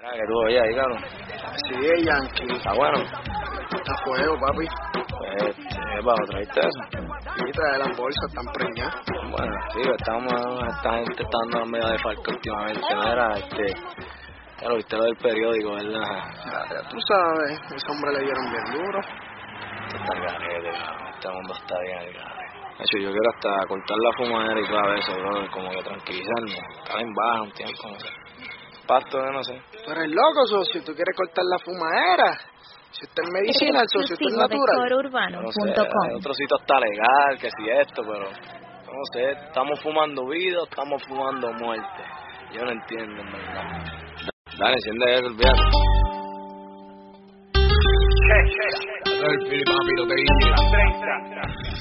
Mira, que tú oyes ahí, cabrón. Sí, Yankee. Está bueno. Está fuego, papi. Pues, ¿para traerte eso? Y trae las bolsas, están preñadas. Bueno, sí, esta gente está dando medio de falco últimamente. Mira, ya lo viste lo del periódico, ¿verdad? Ya tú sabes, ese hombre le dieron bien duro. Está carete, cabrón. Este mundo está bien al garete. De hecho, yo quiero hasta cortar la fumadera y todo eso, bro, como que tranquilizarme. Estar en baja un tiempo, no sé. Pasto de no sé. Tú eres loco, socio, tú quieres cortar la fumadera. Si usted es medicinal, socio, usted es natural. No sé, hay otro sitio está legal, que si esto, pero no sé, estamos fumando vida o estamos fumando muerte. Yo no entiendo, en verdad. Dale, enciende eso, olvídate. El papi, lo que dice.